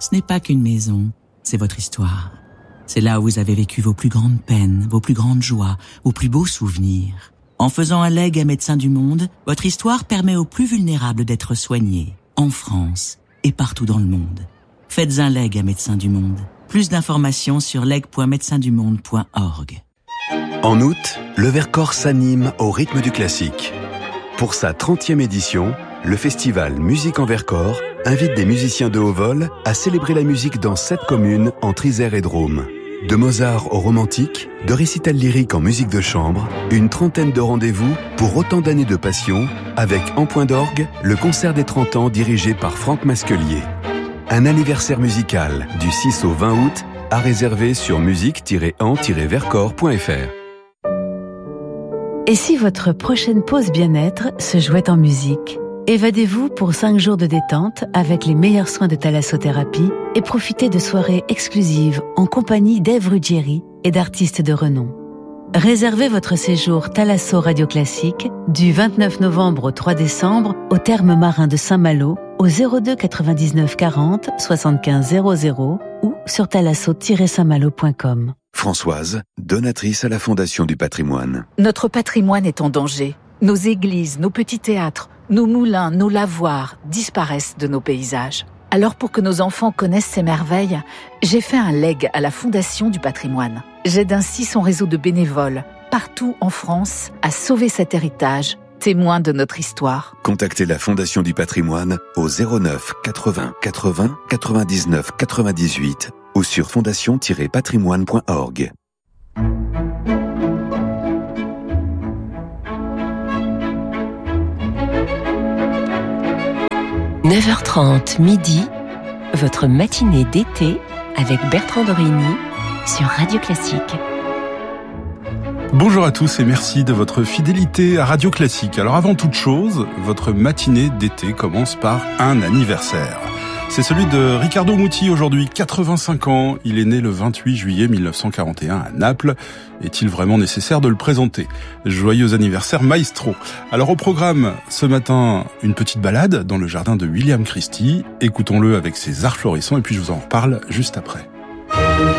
ce n'est pas qu'une maison, c'est votre histoire. C'est là où vous avez vécu vos plus grandes peines, vos plus grandes joies, vos plus beaux souvenirs. En faisant un legs à Médecins du Monde, votre histoire permet aux plus vulnérables d'être soignés, en France et partout dans le monde. Faites un legs à Médecins du Monde. Plus d'informations sur leg.médecindumonde.org. En août, le Vercors s'anime au rythme du classique. Pour sa 30e édition, le festival Musique en Vercors invite des musiciens de haut vol à célébrer la musique dans 7 communes entre Isère et Drôme. De Mozart au romantique, de récitals lyriques en musique de chambre, une trentaine de rendez-vous pour autant d'années de passion, avec en point d'orgue le concert des 30 ans dirigé par Franck Masquelier. Un anniversaire musical du 6 au 20 août à réserver sur musique-en-vercors.fr. Et si votre prochaine pause bien-être se jouait en musique ? Évadez-vous pour 5 jours de détente avec les meilleurs soins de thalassothérapie et profitez de soirées exclusives en compagnie d'Ève Ruggieri et d'artistes de renom. Réservez votre séjour Thalasso Radio Classique du 29 novembre au 3 décembre au Thermes Marins de Saint-Malo au 02 99 40 75 00 ou sur thalasso-saintmalo.com. Françoise, donatrice à la Fondation du Patrimoine. Notre patrimoine est en danger. Nos églises, nos petits théâtres, nos moulins, nos lavoirs disparaissent de nos paysages. Alors pour que nos enfants connaissent ces merveilles, j'ai fait un legs à la Fondation du Patrimoine. J'aide ainsi son réseau de bénévoles, partout en France, à sauver cet héritage, témoin de notre histoire. Contactez la Fondation du Patrimoine au 09 80 80 99 98 ou sur fondation-patrimoine.org. 9h30 midi, votre matinée d'été avec Bertrand Dorigny sur Radio Classique. Bonjour à tous et merci de votre fidélité à Radio Classique. Alors avant toute chose, votre matinée d'été commence par un anniversaire. C'est celui de Riccardo Muti aujourd'hui, 85 ans. Il est né le 28 juillet 1941 à Naples. Est-il vraiment nécessaire de le présenter ? Joyeux anniversaire, maestro. Alors au programme, ce matin, une petite balade dans le jardin de William Christie. Écoutons-le avec ses arts florissants et puis je vous en reparle juste après.